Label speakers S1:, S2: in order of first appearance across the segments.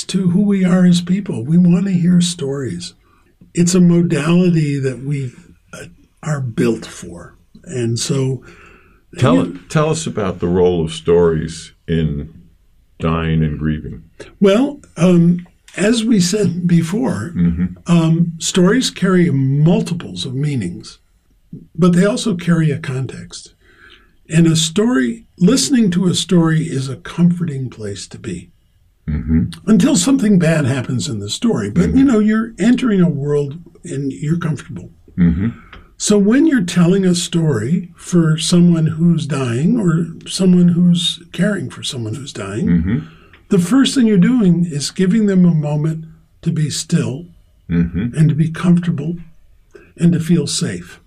S1: to who we are as people. We want to hear stories. It's a modality that we are built for. And so...
S2: Tell us about the role of stories in dying and grieving.
S1: Well, as we said before, stories carry multiples of meanings, but they also carry a context. And a story, listening to a story is a comforting place to be. Until something bad happens in the story. But, you're entering a world and you're comfortable. So when you're telling a story for someone who's dying or someone who's caring for someone who's dying, the first thing you're doing is giving them a moment to be still and to be comfortable and to feel safe.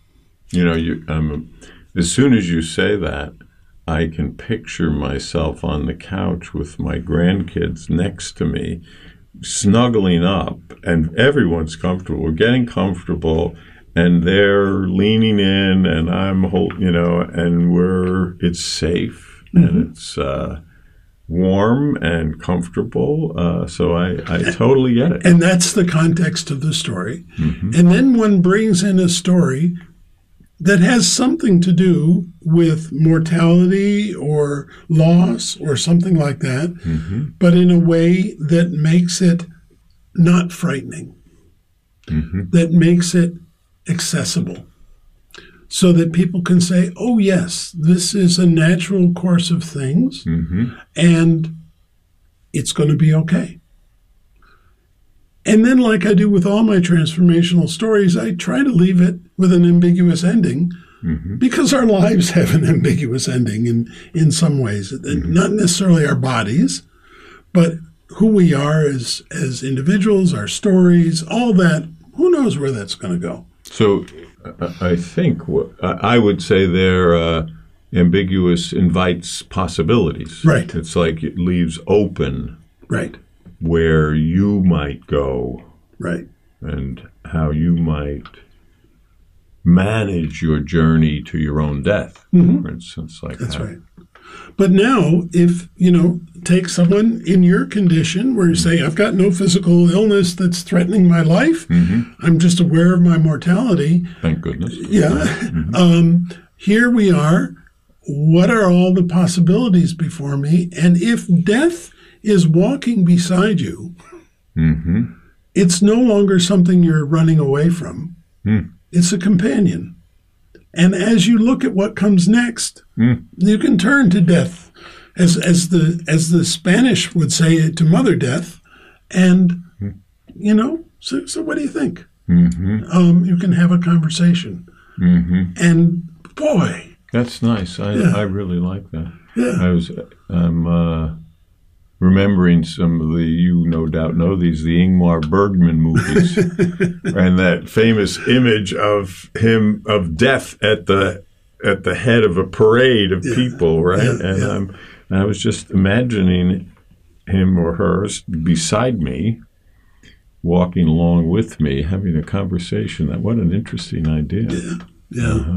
S2: As soon as you say that, I can picture myself on the couch with my grandkids next to me, snuggling up, and everyone's comfortable. We're getting comfortable, and they're leaning in, and I'm and it's safe, and it's warm and comfortable. So I totally get it.
S1: And that's the context of the story. And then one brings in a story that has something to do with mortality or loss or something like that, but in a way that makes it not frightening, that makes it accessible, so that people can say, oh, yes, this is a natural course of things, and it's going to be okay. And then, like I do with all my transformational stories, I try to leave it with an ambiguous ending, because our lives have an ambiguous ending in some ways. Not necessarily our bodies, but who we are as individuals, our stories, all that. Who knows where that's going to go?
S2: So I think I would say their ambiguous invites possibilities.
S1: Right.
S2: It's like it leaves open.
S1: Right.
S2: Where you might go,
S1: right,
S2: and how you might manage your journey to your own death, for instance, like
S1: that's right. But now, if take someone in your condition where you say, "I've got no physical illness that's threatening my life. I'm just aware of my mortality."
S2: Thank goodness.
S1: Yeah. Here we are. What are all the possibilities before me? And if death is walking beside you, it's no longer something you're running away from. It's a companion. And as you look at what comes next, you can turn to death, as the Spanish would say, to Mother Death. And, so what do you think? You can have a conversation. And, boy.
S2: That's nice. I really like that.
S1: Yeah.
S2: I'm remembering some of you no doubt know these, the Ingmar Bergman movies, and that famous image of death at the head of a parade of people, right? And I was just imagining him or her beside me, walking along with me, having a conversation. What an interesting idea.
S1: Yeah.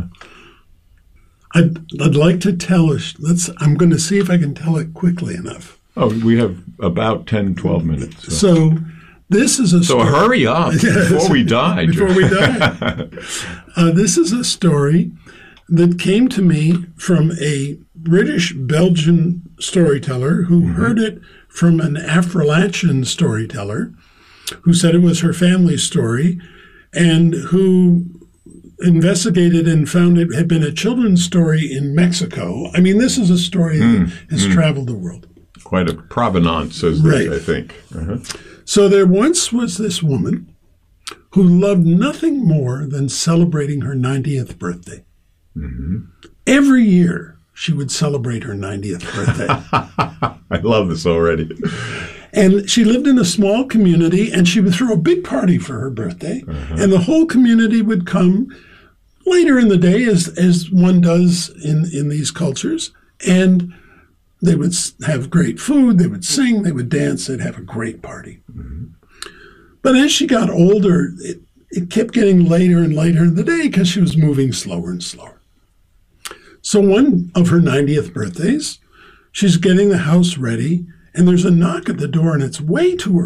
S1: I'd like to tell I'm going to see if I can tell it quickly enough.
S2: Oh, we have about 10, 12 minutes.
S1: So this is a story.
S2: So hurry up before we die.
S1: Before we die. This is a story that came to me from a British-Belgian storyteller who heard it from an Afro-Latin storyteller who said it was her family's story, and who investigated and found it had been a children's story in Mexico. I mean, this is a story that has traveled the world.
S2: Quite a provenance, as they, I think.
S1: So there once was this woman who loved nothing more than celebrating her 90th birthday. Every year, she would celebrate her 90th birthday.
S2: I love this already.
S1: And she lived in a small community, and she would throw a big party for her birthday, and the whole community would come later in the day, as one does in these cultures, and they would have great food, they would sing, they would dance, they'd have a great party. But as she got older, it kept getting later and later in the day because she was moving slower and slower. So one of her 90th birthdays, she's getting the house ready, and there's a knock at the door, and it's way too